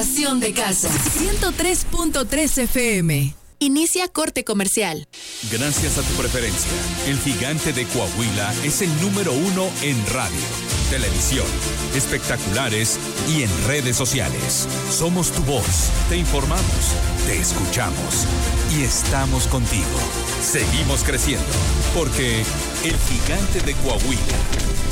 sensación de casa. 103.3 FM. Inicia corte comercial. Gracias a tu preferencia, el Gigante de Coahuila es el número 1 en radio, televisión, espectaculares y en redes sociales. Somos tu voz, te informamos, te escuchamos y estamos contigo. Seguimos creciendo, porque el Gigante de Coahuila